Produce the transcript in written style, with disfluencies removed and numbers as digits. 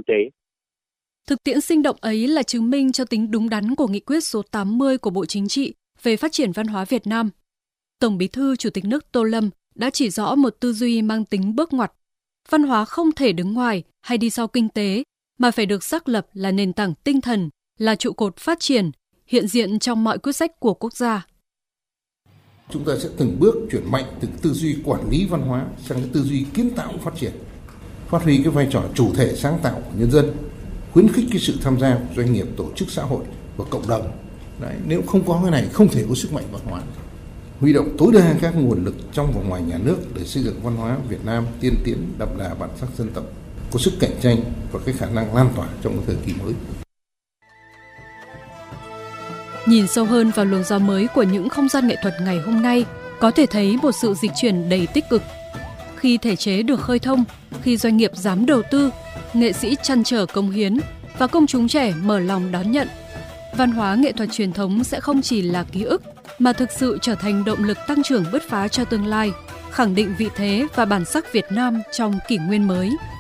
tế. Thực tiễn sinh động ấy là chứng minh cho tính đúng đắn của nghị quyết số 80 của Bộ Chính trị về phát triển văn hóa Việt Nam. Tổng Bí thư Chủ tịch nước Tô Lâm đã chỉ rõ một tư duy mang tính bước ngoặt. Văn hóa không thể đứng ngoài hay đi sau kinh tế, mà phải được xác lập là nền tảng tinh thần, là trụ cột phát triển, hiện diện trong mọi quyết sách của quốc gia. Chúng ta sẽ từng bước chuyển mạnh từ tư duy quản lý văn hóa sang cái tư duy kiến tạo phát triển, phát huy cái vai trò chủ thể sáng tạo của nhân dân, khuyến khích cái sự tham gia của doanh nghiệp, tổ chức xã hội và cộng đồng. Đấy, nếu không có cái này không thể có sức mạnh văn hóa. Huy động tối đa các nguồn lực trong và ngoài nhà nước để xây dựng văn hóa Việt Nam tiên tiến, đậm đà bản sắc dân tộc, có sức cạnh tranh và cái khả năng lan tỏa trong cái thời kỳ mới. Nhìn sâu hơn vào luồng gió mới của những không gian nghệ thuật ngày hôm nay, có thể thấy một sự dịch chuyển đầy tích cực. Khi thể chế được khơi thông, khi doanh nghiệp dám đầu tư, nghệ sĩ trăn trở cống hiến và công chúng trẻ mở lòng đón nhận, văn hóa nghệ thuật truyền thống sẽ không chỉ là ký ức, mà thực sự trở thành động lực tăng trưởng bứt phá cho tương lai, khẳng định vị thế và bản sắc Việt Nam trong kỷ nguyên mới.